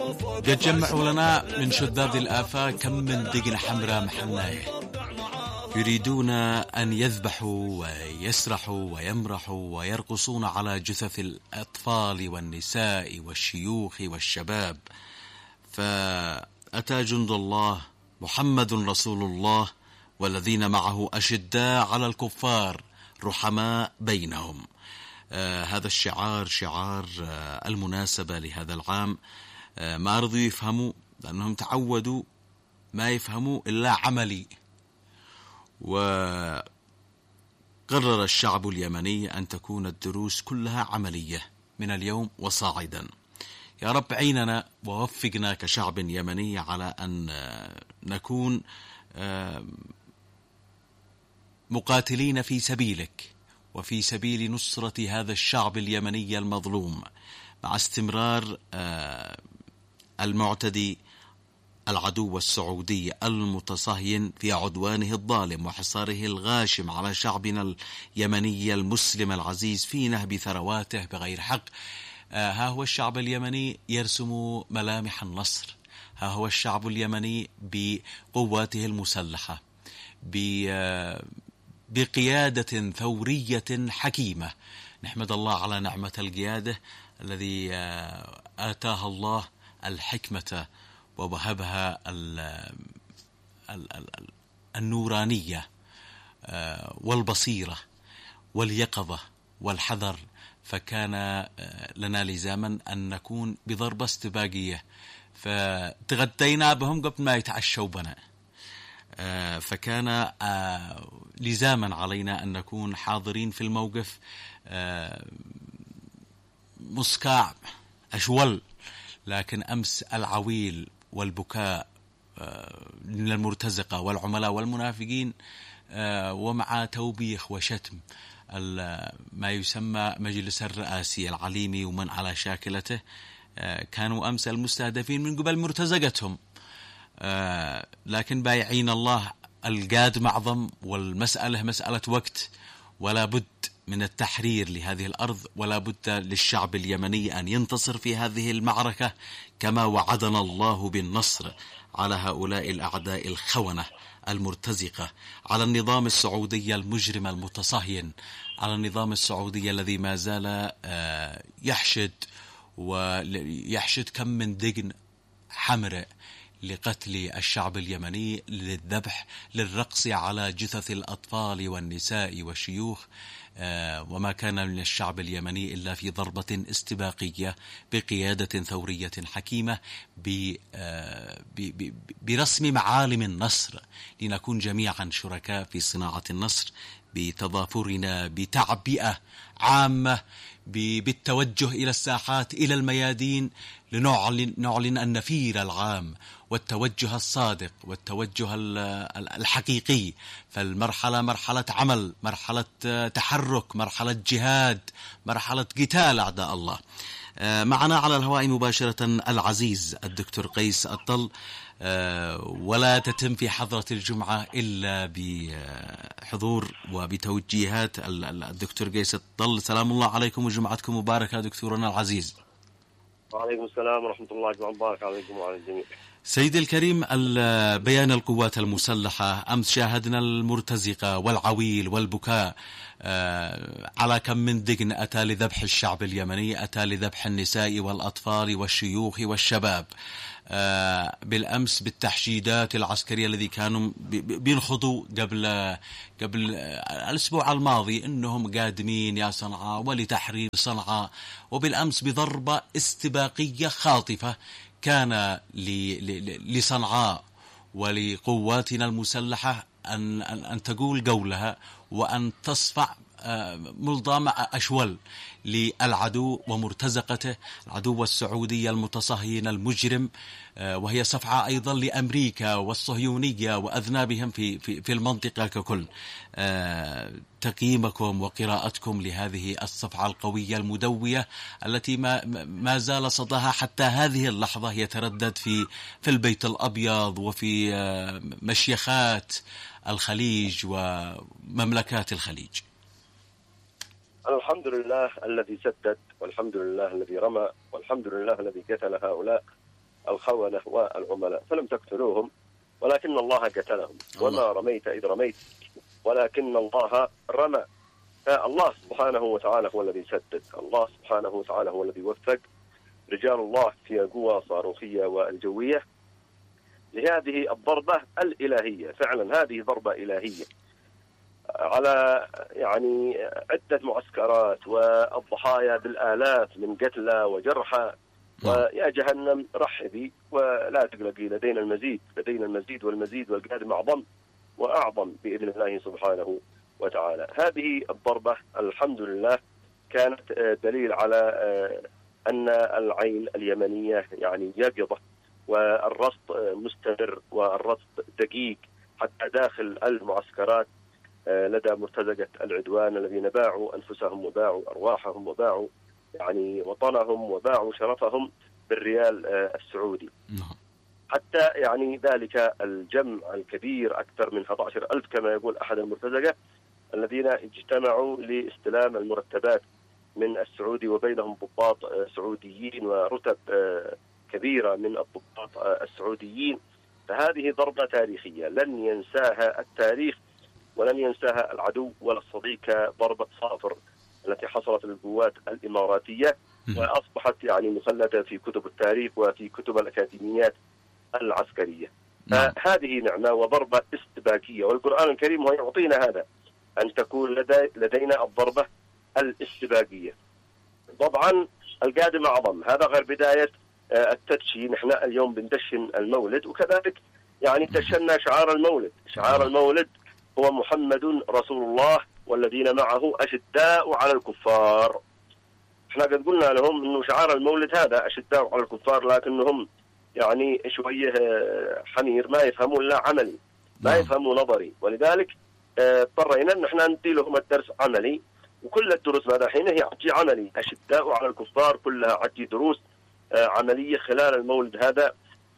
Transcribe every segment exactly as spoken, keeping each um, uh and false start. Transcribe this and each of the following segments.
يتجمعوا لنا من شذاذ الآفاق كم من دقن حمراء محناية، يريدون أن يذبحوا ويسرحوا ويمرحوا ويرقصون على جثث الأطفال والنساء والشيوخ والشباب. فأتى جند الله محمد رسول الله والذين معه أشداء على الكفار رحماء بينهم. آه هذا الشعار شعار آه المناسبة لهذا العام. آه ما رضوا يفهموا لأنهم تعودوا ما يفهموا إلا عملي. وقرر الشعب اليمني أن تكون الدروس كلها عملية من اليوم وصاعدا. يا رب عيننا ووفقنا كشعب يمني على أن نكون مقاتلين في سبيلك وفي سبيل نصرة هذا الشعب اليمني المظلوم، مع استمرار المعتدي العدو السعودي المتصهين في عدوانه الظالم وحصاره الغاشم على شعبنا اليمني المسلم العزيز في نهب ثرواته بغير حق. آه ها هو الشعب اليمني يرسم ملامح النصر، ها هو الشعب اليمني بقواته المسلحة بقيادة ثورية حكيمة. نحمد الله على نعمة القيادة الذي آه آتاها الله الحكمة ووهبها النورانية والبصيرة واليقظة والحذر، فكان لنا لزاما أن نكون بضربة استباقية، فتغدينا بهم قبل ما يتعشوا بنا، فكان لزاما علينا أن نكون حاضرين في الموقف مسكاع أشول. لكن أمس العويل والبكاء من المرتزقة والعملاء والمنافقين، ومع توبيخ وشتم ما يسمى مجلس الرئاسي العليمي ومن على شاكلته، كانوا أمس المستهدفين من قبل مرتزقتهم. لكن بايعين الله القاد معظم، والمسألة مسألة وقت، ولا بد من التحرير لهذه الأرض، ولا بد للشعب اليمني أن ينتصر في هذه المعركة كما وعدنا الله بالنصر على هؤلاء الأعداء الخونة المرتزقة، على النظام السعودي المجرم المتصهين، على النظام السعودي الذي ما زال يحشد ويحشد كم من دقن حمراء لقتل الشعب اليمني، للذبح، للرقص على جثث الأطفال والنساء والشيوخ. آه وما كان من الشعب اليمني إلا في ضربة استباقية بقيادة ثورية حكيمة آه برسم معالم النصر، لنكون جميعا شركاء في صناعة النصر بتضافرنا، بتعبئة عامة، بالتوجه إلى الساحات، إلى الميادين، لنعلن نعلن النفير العام والتوجه الصادق والتوجه الحقيقي. فالمرحلة مرحلة عمل، مرحلة تحرك، مرحلة جهاد، مرحلة قتال أعداء الله. معنا على الهواء مباشرة العزيز الدكتور قيس الطل، ولا تتم في حضرة الجمعة إلا بحضور وبتوجيهات الدكتور قيس الطل. سلام الله عليكم وجمعتكم مباركة دكتورنا العزيز. وعليكم السلام ورحمة الله وبركاته عليكم وعلى الجميع. سيد الكريم، بيان القوات المسلحة أمس شاهدنا المرتزقة والعويل والبكاء على كم من دقن أتى لذبح الشعب اليمني، أتى لذبح النساء والأطفال والشيوخ والشباب. بالأمس بالتحشيدات العسكرية الذي كانوا بينخضوا قبل قبل الأسبوع الماضي أنهم قادمين يا صنعاء ولتحرير صنعاء، وبالأمس بضربة استباقية خاطفة كان لصنعاء ولقواتنا المسلحة أن أن تقول قولها وأن تصفع ملضام أشول للعدو ومرتزقته، العدو السعودي المتصهين المجرم، وهي صفعة أيضا لأمريكا والصهيونية وأذنابهم في في في المنطقة ككل. تقييمكم وقراءتكم لهذه الصفعة القوية المدوية التي ما ما زال صداها حتى هذه اللحظة يتردد في في البيت الأبيض وفي مشيخات الخليج ومملكات الخليج. الحمد لله الذي سدد، والحمد لله الذي رمى، والحمد لله الذي قتل هؤلاء، الخونة والعملاء، فلم تقتلوهم ولكن الله قتلهم. وما رميت إذ رميت ولكن الله رمى. فالله سبحانه وتعالى هو الذي سدد، الله سبحانه وتعالى هو الذي وفق رجال الله في القوى الصاروخية والجوية لهذه الضربة الإلهية. فعلا هذه ضربة إلهية على يعني عدة معسكرات، والضحايا بالآلاف من قتلى وجرحى. ويا جهنم رحبي ولا تقلقي، لدينا المزيد، لدينا المزيد والمزيد والقادم أعظم وأعظم بإذن الله سبحانه وتعالى. هذه الضربة الحمد لله كانت دليل على أن العين اليمنية يعني يقظة، والرصد مستمر والرصد دقيق حتى داخل المعسكرات لدى مرتزقة العدوان الذين باعوا أنفسهم وباعوا أرواحهم وباعوا يعني وطنهم وباعوا شرفهم بالريال السعودي. حتى يعني ذلك الجمع الكبير أكثر من أحد عشر ألف كما يقول أحد المرتزقة الذين اجتمعوا لاستلام المرتبات من السعودي، وبينهم ضباط سعوديين ورتب كبيرة من الضباط السعوديين. فهذه ضربة تاريخية لن ينساها التاريخ ولن ينساها العدو ولا الصديق، ضربة صافر التي حصلت للقوات الإماراتية وأصبحت يعني مخلدة في كتب التاريخ وفي كتب الأكاديميات العسكرية. فهذه نعمة وضربة استباكية، والقرآن الكريم هو يعطينا هذا، أن تكون لدي لدينا الضربة الاستباكية. طبعا القادم أعظم، هذا غير بداية التدشين. نحن اليوم بندشن المولد، وكذلك يعني دشنا شعار المولد. شعار المولد هو محمد رسول الله والذين معه أشداء على الكفار. احنا قد قلنا لهم انه شعار المولد هذا أشداء على الكفار، لكنهم يعني شويه حمير، ما يفهمون لا عملي، ما يفهموا نظري، ولذلك اضطرينا ان احنا ندي لهم الدرس عملي. وكل الدروس بعد حين هي عجي عملي. أشداء على الكفار كلها عجي دروس عملية. خلال المولد هذا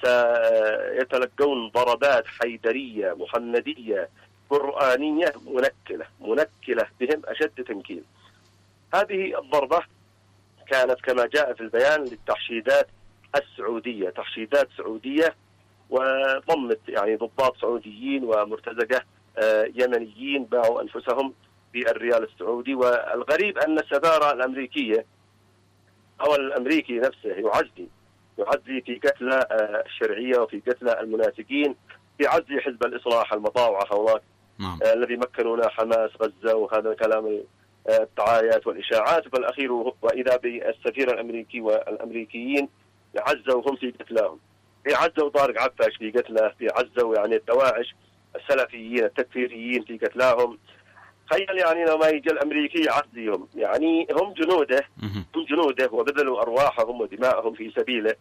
سيتلقون ضربات حيدرية محمدية قرآنية منكلة منكلة بهم أشد تنكيل. هذه الضربة كانت كما جاء في البيان للتحشيدات السعودية، تحشيدات سعودية، وضمت يعني ضباط سعوديين ومرتزقة يمنيين باعوا أنفسهم بالريال السعودي. والغريب أن السفارة الأمريكية أو الأمريكي نفسه يعزي يعزي في قتل الشرعية وفي قتل المنافقين، في عزي حزب الإصلاح المطاوعة هؤلاء آه الذي مكنونا حماس غزة، وهذا كلام الدعايات والإشاعات. بالأخير وإذا بالسفير الأمريكي والأمريكيين عزوا هم في قتلهم، في عزوا طارق عباش في قتله، في عزوا يعني الدواعش السلفيين التكفيريين في قتلاهم. تخيل يعني لما يجي الأمريكي يعزيهم، يعني هم جنوده هم جنوده وبذلوا أرواحهم ودماءهم في سبيله.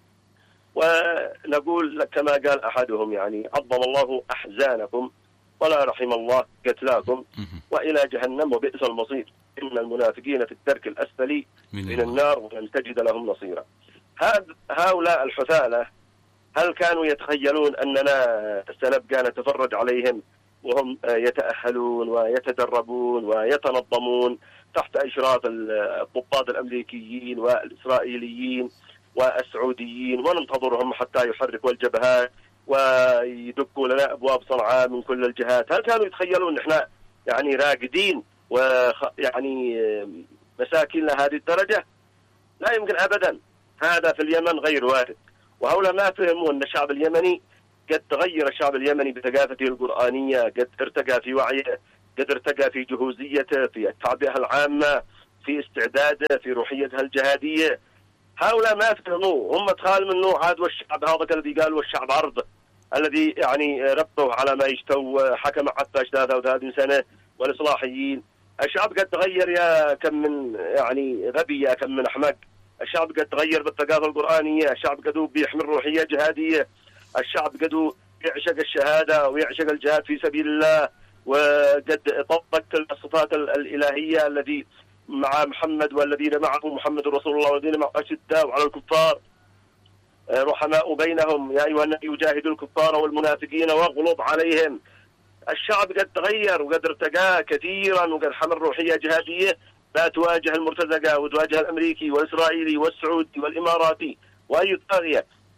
ونقول كما قال أحدهم يعني عظم الله أحزانكم ولا رحم الله قتلاكم وإلى جهنم وبئس المصير، إن المنافقين في الدرك الأسفل من النار ولن تجد لهم نصيرا. هؤلاء الحثالة هل كانوا يتخيلون أننا سنبقى نتفرج عليهم وهم يتأهلون ويتدربون ويتنظمون تحت إشراف الضباط الأمريكيين والإسرائيليين والسعوديين، وننتظرهم حتى يحركوا الجبهات ويدقوا لنا أبواب صنعاء من كل الجهات؟ هل كانوا يتخيلون نحن يعني راقدين ويعني مساكين لهذه الدرجة؟ لا يمكن أبدا. هذا في اليمن غير وارد. وهؤلاء ما فهموا أن الشعب اليمني قد تغير، الشعب اليمني بثقافته القرآنية قد ارتقى في وعيه، قد ارتقى في جهوزيته، في التعبئة العامة، في استعداده، في روحيتها الجهادية. هؤلاء ما فهموا، هم تخيلوا انه عاد والشعب هذا الذي قال والشعب عرض، الذي يعني ربطوا على ما يشتوا حكم عباس ثلاثة وثلاثين سنة والإصلاحيين. الشعب قد تغير يا كم من يعني غبي، يا كم من أحمق. الشعب قد تغير بالثقافة القرآنية، الشعب قد بيحمل روحية جهادية، الشعب قد يعشق الشهادة ويعشق الجهاد في سبيل الله، وقد طبق الصفات الإلهية الذي مع محمد والذين معه محمد رسول الله والذين معه أشداء على الكفار رحماء بينهم يا أيها النبي يجاهدوا الكفار والمنافقين واغلظ عليهم. الشعب قد تغير وقد ارتقى كثيرا وقد حمل روحية جهادية لا تواجه المرتزقة وتواجه الأمريكي والإسرائيلي والسعودي والإماراتي وأي طاغية.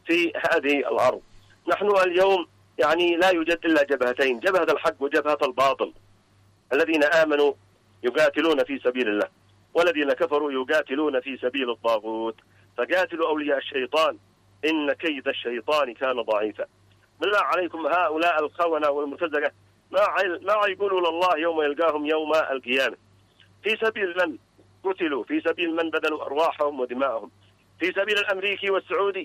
في هذه الأرض. نحن اليوم يعني لا يوجد إلا جبهتين، جبهة الحق وجبهة الباطل. الذين آمنوا يقاتلون في سبيل الله، والذين كفروا يقاتلون في سبيل الطاغوت. فقاتلوا أولياء الشيطان إن كيد الشيطان كان ضعيفا. بالله عليكم هؤلاء الخونة والمرتزقة ما ما يقولوا لله يوم يلقاهم يوم القيامة؟ في سبيل من قتلوا، في سبيل من بذلوا أرواحهم ودماءهم، في سبيل الأمريكي والسعودي،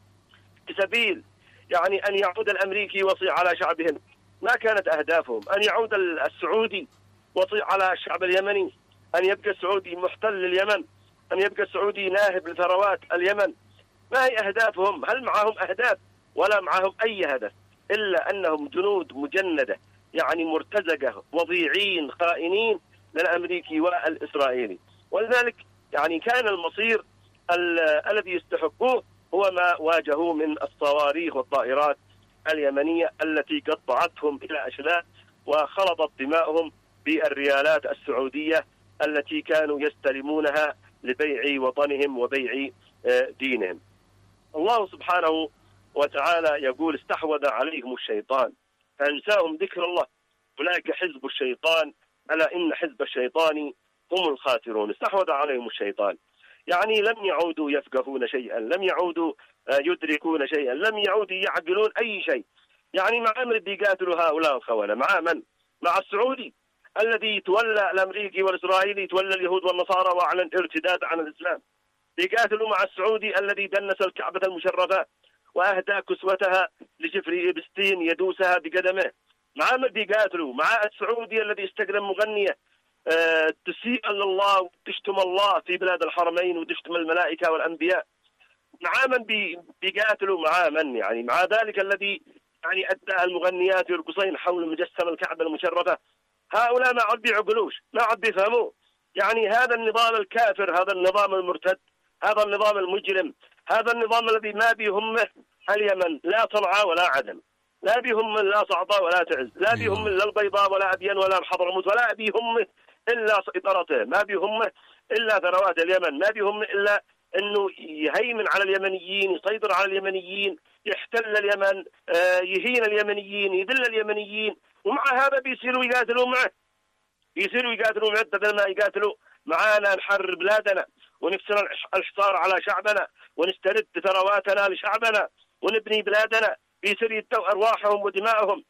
في سبيل يعني أن يعود الأمريكي وصي على شعبهم. ما كانت أهدافهم أن يعود السعودي وصي على الشعب اليمني، أن يبقى السعودي محتل اليمن، أن يبقى السعودي ناهب لثروات اليمن. ما هي أهدافهم؟ هل معهم أهداف؟ ولا معهم أي هدف إلا أنهم جنود مجندة، يعني مرتزقة وضيعين خائنين للأمريكي والإسرائيلي. ولذلك يعني كان المصير الذي يستحقوه هو ما واجهوه من الصواريخ والطائرات اليمنية التي قطعتهم إلى أشلاء وخلطت دماؤهم بالريالات السعودية التي كانوا يستلمونها لبيع وطنهم وبيع دينهم. الله سبحانه وتعالى يقول استحوذ عليهم الشيطان فأنساهم ذكر الله أولئك حزب الشيطان ألا إن حزب الشيطان هم الخاسرون. استحوذ عليهم الشيطان يعني لم يعودوا يفقهون شيئا، لم يعودوا يدركون شيئا، لم يعودوا يعقلون أي شيء. يعني مع من بيقاتلوا هؤلاء الخونة؟ مع من؟ مع السعودي الذي تولى الأمريكي والإسرائيلي، تولى اليهود والنصارى وأعلن ارتداد عن الإسلام. بيقاتلوا مع السعودي الذي دنس الكعبة المشرفة وأهدى كسوتها لجفري إبستين يدوسها بقدمه. مع من بيقاتلوا؟ مع السعودي الذي استخدم مغنية أه تسيء لله وتشتم الله في بلاد الحرمين وتشتم الملائكة والأنبياء. مع من بي بيقاتلوا؟ مع من؟ يعني مع ذلك الذي يعني أدى المغنيات يرقصين حول مجسم الكعبة المشرفة. هؤلاء ما عاد بيعقلوش، ما عاد بيفهموا. يعني هذا النظام الكافر، هذا النظام المرتد، هذا النظام المجرم، هذا النظام الذي ما بيهمه اليمن لا صنعاء ولا عدن، لا بيهم لا صعداء ولا تعز، لا بيهم لا البيضاء ولا أبين ولا حضرموت، ولا بيهم إلا سيطرته، ما بيهم إلا ثروات اليمن، ما بيهم إلا أنه يهيمن على اليمنيين، يسيطر على اليمنيين، يحتل اليمن، يهين اليمنيين، يذل اليمنيين. ومع هذا بيصيروا يقاتلوا معه، بيصيروا يقاتلوا معه بدل ما يقاتلوا معانا نحرر بلادنا ونكسر الحصار على شعبنا ونسترد ثرواتنا لشعبنا ونبني بلادنا. بيصير يدوا أرواحهم ودماءهم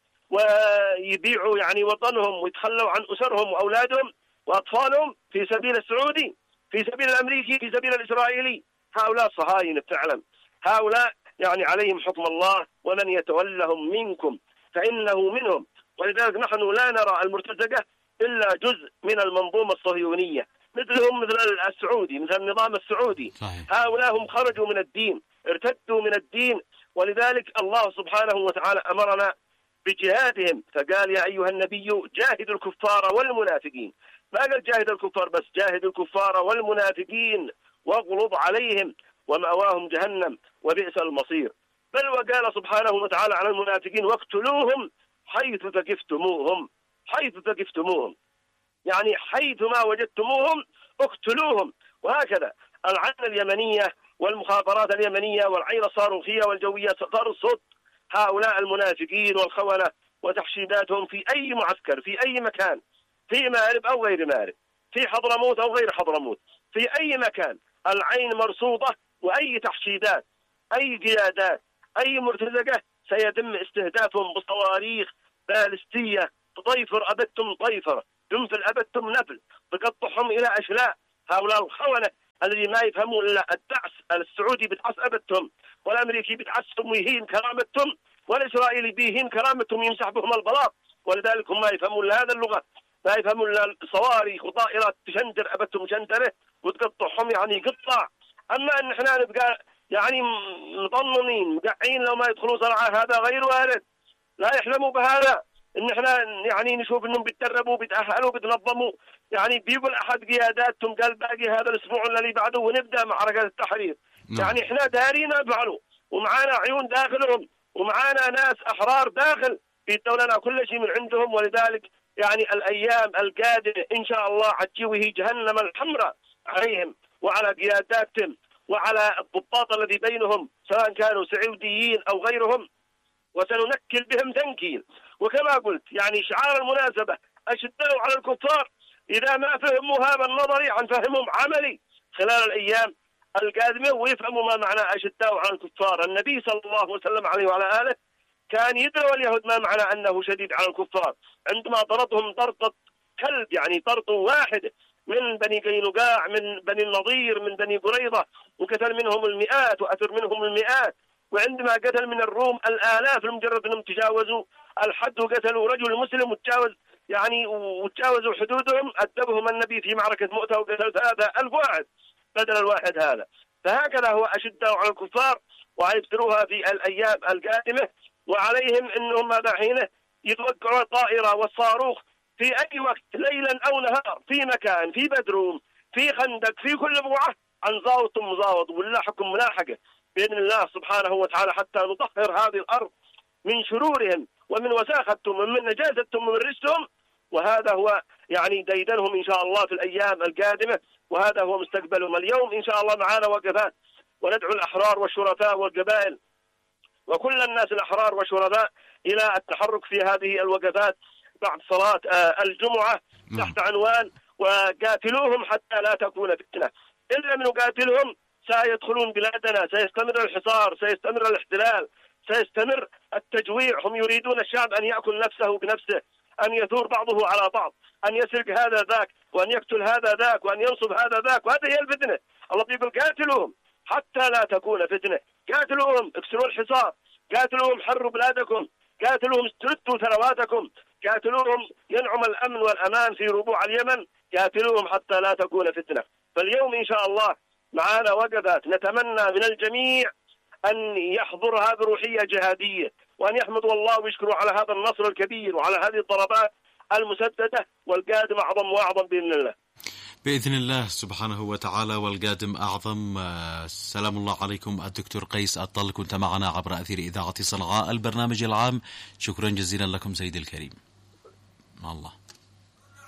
ويبيعوا يعني وطنهم ويتخلوا عن أسرهم وأولادهم وأطفالهم في سبيل السعودي، في سبيل الأمريكي، في سبيل الإسرائيلي. هؤلاء صهاينة فعلا، هؤلاء يعني عليهم حكم الله ومن يتولهم منكم فإنه منهم. ولذلك نحن لا نرى المرتزقة إلا جزء من المنظومة الصهيونية، مثلهم مثل السعودي، مثل النظام السعودي. صحيح. هؤلاء هم خرجوا من الدين، ارتدوا من الدين. ولذلك الله سبحانه وتعالى أمرنا بجهادهم فقال يا أيها النبي جاهد الكفار والمنافقين. ما قال جاهد الكفار بس، جاهد الكفار والمنافقين واغلظ عليهم ومأواهم جهنم وبئس المصير. بل وقال سبحانه وتعالى على المنافقين واقتلوهم حيث ثقفتموهم، حيث ثقفتموهم يعني حيث ما وجدتموهم اقتلوهم. وهكذا العين اليمنية والمخابرات اليمنية والعين الصاروخية والجوية ترصد هؤلاء المنافقين والخونة وتحشيداتهم في أي معسكر، في أي مكان، في مأرب أو غير مأرب، في حضرموت أو غير حضرموت، في أي مكان العين مرصودة. وأي تحشيدات، أي قيادات، أي مرتزقة سيتم استهدافهم بصواريخ بالستية تطيفر أبدتم طيفر، تنفل أبدتم نفل، تقطعهم إلى أشلاء. هؤلاء الخونة الذي ما يفهموا إلا الدعس. السعودي بتعس أبدتم، والأمريكي بتعسهم ويهين كرامتهم، والإسرائيلي بيهين كرامتهم يمسح بهم البلاط. ولذلك هم ما يفهموا إلا هذا اللغة، ما يفهموا إلا صواريخ وطائرات تشندر أبدتم شندره وتقطعهم يعني قطع. أما أن احنا نبقى يعني مطننين مقعين لو ما يدخلوا صراحة هذا غير وارد. لا يحلموا بهذا، إن احنا يعني نشوف إنهم بيتدربوا بيتأهلوا بيتنظموا. يعني بيقول أحد قياداتهم قال باقي هذا الأسبوع اللي بعده ونبدأ معركة التحرير. م. يعني احنا دارين نفعله ومعانا عيون داخلهم ومعانا ناس أحرار داخل بيدوا لنا كل شيء من عندهم. ولذلك يعني الأيام القادمة إن شاء الله حتجي وهي جهنم الحمراء عليهم وعلى قياداتهم وعلى الضباط الذي بينهم سواء كانوا سعوديين أو غيرهم، وسننكل بهم تنكيل. وكما قلت يعني شعار المناسبة أشداء على الكفار إذا ما فهموا هذا النظري عن فهمهم عملي خلال الأيام القادمة ويفهموا ما معنى أشداء على الكفار. النبي صلى الله وسلم عليه وعلى آله كان يدري اليهود ما معنى أنه شديد على الكفار عندما طردهم طردة كلب، يعني طرد واحد من بني قينقاع، من بني النضير، من بني قريظة، وقتل منهم المئات وأثر منهم المئات. وعندما قتل من الروم الآلاف لمجرد أنهم تجاوزوا الحد وقتلوا رجل مسلم وتجاوز يعني وتجاوزوا حدودهم، أدبهم النبي في معركة مؤتة وقتل ثلاثة ألف واحد بدل الواحد هذا. فهكذا هو أشداء على الكفار ويبتروها في الأيام القادمة، وعليهم أنهم هذا حين يتوقعوا الطائرة والصاروخ في أي وقت ليلا أو نهار، في مكان، في بدروم، في خندق، في كل بقعة، عن زاوط مزاوط ونلاحقكم ملاحقة بإذن الله سبحانه وتعالى حتى نطهر هذه الأرض من شرورهم ومن وساختهم ومن نجاستهم ومن رجسهم. وهذا هو يعني ديدنهم إن شاء الله في الأيام القادمة، وهذا هو مستقبلهم. اليوم إن شاء الله معانا وقفات، وندعو الأحرار والشرفاء والقبائل وكل الناس الأحرار والشرفاء إلى التحرك في هذه الوقفات بعد صلاة الجمعة تحت عنوان وقاتلوهم حتى لا تكون فتنة. إن لم نقاتلهم سيدخلون بلادنا، سيستمر الحصار، سيستمر الاحتلال، سيستمر التجويع. هم يريدون الشعب أن يأكل نفسه بنفسه، أن يثور بعضه على بعض، أن يسرق هذا ذاك، وأن يقتل هذا ذاك، وأن ينصب هذا ذاك. وهذه هي الفتنة. الله يقول قاتلوهم حتى لا تكون فتنة. قاتلوهم، اكسروا الحصار، قاتلوهم، حروا بلادكم، قاتلوهم، استردوا ثرواتكم، قاتلوهم، ينعم الأمن والأمان في ربوع اليمن، قاتلوهم حتى لا تكون فتنة. فاليوم إن شاء الله معانا وقفات، نتمنى من الجميع أن يحضرها بروحية جهادية، وأن يحمدوا الله ويشكروا على هذا النصر الكبير وعلى هذه الضربات المسددة، والقادم أعظم وأعظم بإذن الله. بإذن الله سبحانه وتعالى، والقادم أعظم. سلام الله عليكم. الدكتور قيس الطل كنت معنا عبر أثير إذاعة صنعاء البرنامج العام. شكرا جزيلا لكم سيدي الكريم. الله.